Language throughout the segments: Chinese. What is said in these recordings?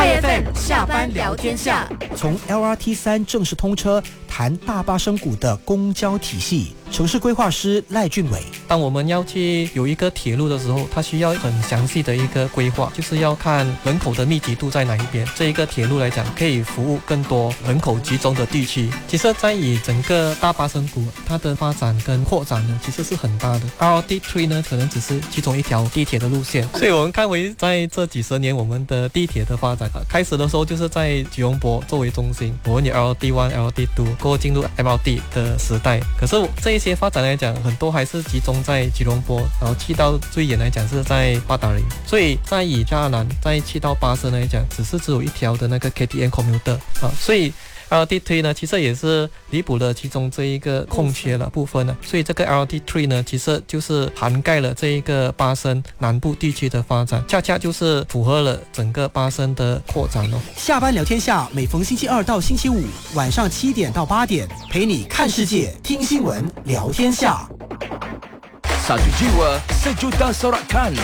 IFM 下班聊天下， 从 LRT3 正式通车谈大巴生谷的公交体系。城市规划师赖俊伟， 当我们要去有一个铁路的时候，它需要很详细的一个规划，就是要看人口的密集度在哪一边。这一个铁路来讲，可以服务更多人口集中的地区。其实在以整个大巴生谷它的发展跟扩展呢，其实是很大的。RT3 呢，可能只是其中一条地铁的路线。所以我们看为在这几十年我们的地铁的发展，开始的时候就是在吉隆坡作为中心，我们有 LRT1、LRT2，过后进入 MRT 的时代。可是这一些发展来讲，很多还是集中在吉隆坡，然后去到最远来讲是在八达岭。所以在以加拿大再去到巴士来讲，只有一条的那个 KTM commuter 所以LRT3 呢，其实也是弥补了其中这一个空缺的部分呢。所以这个 LRT3 呢，其实就是涵盖了这一个巴生南部地区的发展，恰恰就是符合了整个巴生的扩展哦。 下班聊天下，每逢星期二到星期五晚上7点到8点，陪你看世界、听新闻、聊天下。 Satu jiwa, sejuta sorakan.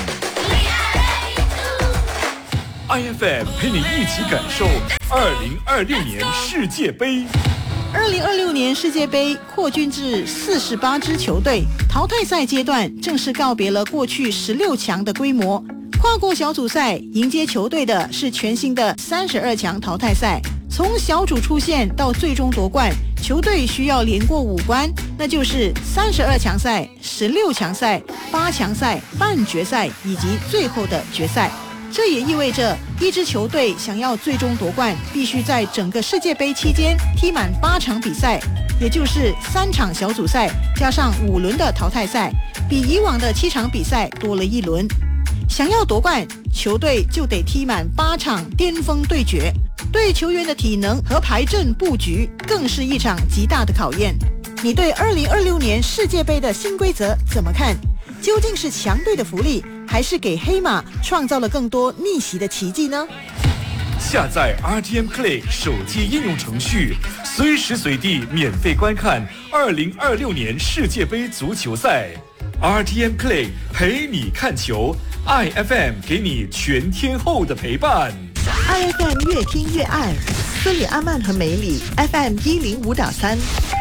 IFM 陪你一起感受2026年世界杯。 2026年世界杯扩军至48支球队，淘汰赛阶段正式告别了过去16强的规模。跨国小组赛迎接球队的是全新的32强淘汰赛。从小组出线到最终夺冠，球队需要连过5关，那就是32强赛、16强赛、8强赛、半决赛以及最后的决赛。这也意味着一支球队想要最终夺冠，必须在整个世界杯期间踢满8场比赛，也就是3场小组赛加上5轮的淘汰赛，比以往的7场比赛多了1轮。想要夺冠，球队就得踢满8场巅峰对决，对球员的体能和排阵布局更是一场极大的考验。你对2026年世界杯的新规则怎么看？究竟是强队的福利，还是给黑马创造了更多逆袭的奇迹呢？ 下载 RTM Play 手机应用程序，随时随地免费观看2026年世界杯足球赛。RTM Play 陪你看球，IFM 给你全天候的陪伴。 IFM 越听越爱，斯里阿曼和梅里 FM 105.3。